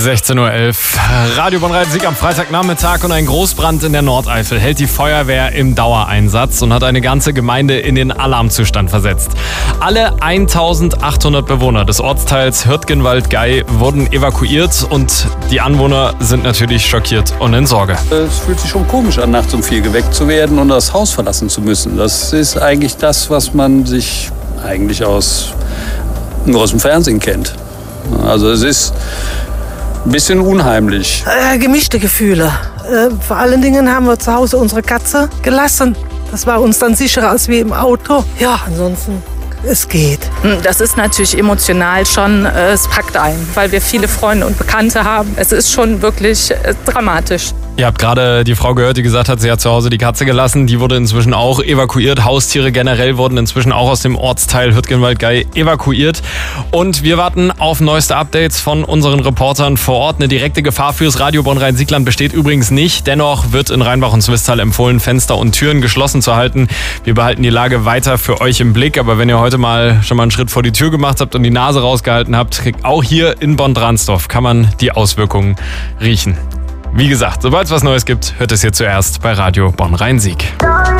16:11 Uhr. Radio Bonn-Rhein-Sieg am Freitagnachmittag und ein Großbrand in der Nordeifel hält die Feuerwehr im Dauereinsatz und hat eine ganze Gemeinde in den Alarmzustand versetzt. Alle 1800 Bewohner des Ortsteils Hürtgenwald-Gey wurden evakuiert und die Anwohner sind natürlich schockiert und in Sorge. Es fühlt sich schon komisch an, nachts um 4 geweckt zu werden und das Haus verlassen zu müssen. Das ist eigentlich das, was man sich eigentlich aus dem Fernsehen kennt. Also es ist ein bisschen unheimlich. Gemischte Gefühle. Vor allen Dingen haben wir zu Hause unsere Katze gelassen. Das war uns dann sicherer als wie im Auto. Ja, ansonsten, es geht. Das ist natürlich emotional schon, es packt ein, weil wir viele Freunde und Bekannte haben. Es ist schon wirklich dramatisch. Ihr habt gerade die Frau gehört, die gesagt hat, sie hat zu Hause die Katze gelassen. Die wurde inzwischen auch evakuiert. Haustiere generell wurden inzwischen auch aus dem Ortsteil Hürtgenwald-Gey evakuiert. Und wir warten auf neueste Updates von unseren Reportern vor Ort. Eine direkte Gefahr fürs Radio Bonn-Rhein-Sieg-Land besteht übrigens nicht. Dennoch wird in Rheinbach und Swisttal empfohlen, Fenster und Türen geschlossen zu halten. Wir behalten die Lage weiter für euch im Blick. Aber wenn ihr heute schon mal einen Schritt vor die Tür gemacht habt und die Nase rausgehalten habt, auch hier in Bonn-Dransdorf kann man die Auswirkungen riechen. Wie gesagt, sobald es was Neues gibt, hört es hier zuerst bei Radio Bonn-Rhein-Sieg.